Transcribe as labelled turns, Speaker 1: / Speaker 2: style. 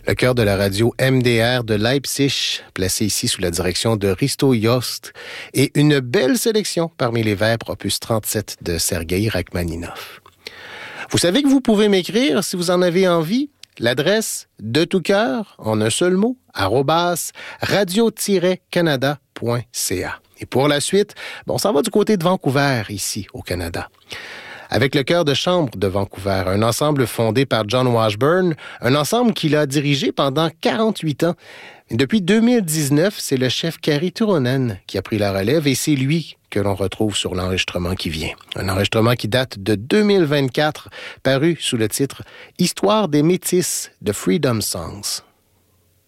Speaker 1: Le chœur de la radio MDR de Leipzig, placé ici sous la direction de Risto Yost, et une belle sélection parmi les Vêpres opus 37 de Sergueï Rachmaninov. Vous savez que vous pouvez m'écrire si vous en avez envie. L'adresse de tout cœur, en un seul mot, @radio-canada.ca. Et pour la suite, on s'en va du côté de Vancouver, ici, au Canada. Avec le chœur de chambre de Vancouver, un ensemble fondé par John Washburn, un ensemble qu'il a dirigé pendant 48 ans. Et depuis 2019, c'est le chef Kari Turunen qui a pris la relève et c'est lui que l'on retrouve sur l'enregistrement qui vient. Un enregistrement qui date de 2024, paru sous le titre « Histoire des Métis de Freedom Songs ».